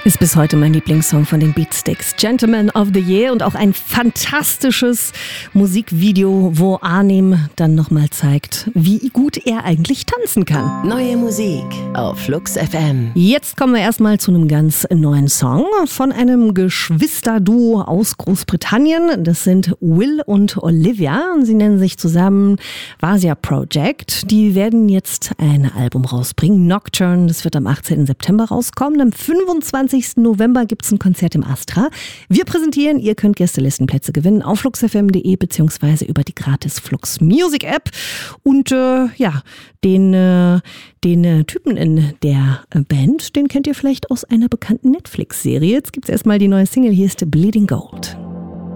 Ist bis heute mein Lieblingssong von den Beatsticks. Gentleman of the Year und auch ein fantastisches Musikvideo, wo Arnim dann nochmal zeigt, wie gut er eigentlich tanzen kann. Neue Musik auf Flux FM. Jetzt kommen wir erstmal zu einem ganz neuen Song von einem Geschwisterduo aus Großbritannien. Das sind Will und Olivia. Sie nennen sich zusammen Vasia Project. Die werden jetzt ein Album rausbringen, Nocturne. Das wird am 18. September rauskommen. Am 25. November gibt es ein Konzert im Astra. Wir präsentieren, ihr könnt Gästelistenplätze gewinnen auf fluxfm.de beziehungsweise über die gratis Flux Music App. Und den Typen in der Band, den kennt ihr vielleicht aus einer bekannten Netflix-Serie. Jetzt gibt es erstmal die neue Single, hier ist Bleeding Gold.